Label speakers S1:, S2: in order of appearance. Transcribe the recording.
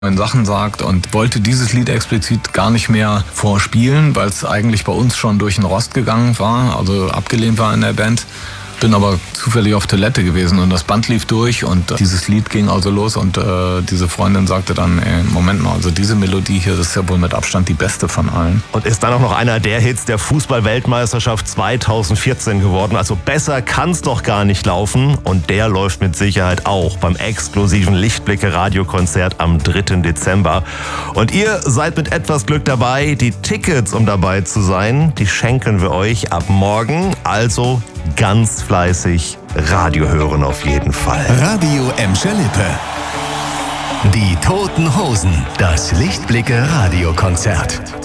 S1: Sachen sagt und wollte dieses Lied explizit gar nicht mehr vorspielen, weil es eigentlich bei uns schon durch den Rost gegangen war, also abgelehnt war in der Band. Bin aber zufällig auf Toilette gewesen und das Band lief durch und dieses Lied ging also los und diese Freundin sagte dann, Moment mal, also diese Melodie hier, das ist ja wohl mit Abstand die beste von allen.
S2: Und ist dann auch noch einer der Hits der Fußball-Weltmeisterschaft 2014 geworden. Also besser kann's doch gar nicht laufen und der läuft mit Sicherheit auch beim exklusiven Lichtblicke-Radiokonzert am 3. Dezember. Und ihr seid mit etwas Glück dabei. Die Tickets, um dabei zu sein, die schenken wir euch ab morgen. Also ganz fleißig Radio hören auf jeden Fall.
S3: Radio Emscher Lippe. Die Toten Hosen. Das Lichtblicke Radiokonzert.